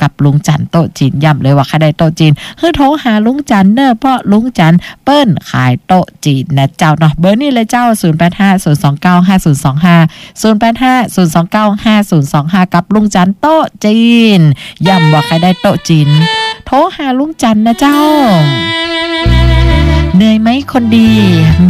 กับลุงจันโต๊ะจีนย้ำเลยว่าใครได้โต๊ะจีนคือโทรหาลุงจันเนอะเพราะลุงจันเปิ้นขายโต๊ะจีนนะเจ้าเนาะเบอร์นี่เลยเจ้า0850295025 กับลุงจันโต๊ะจีนย้ำว่าใครได้โต๊ะจีนโทรหาลุงจันนะเจ้าเหนื่อยไหมคนดี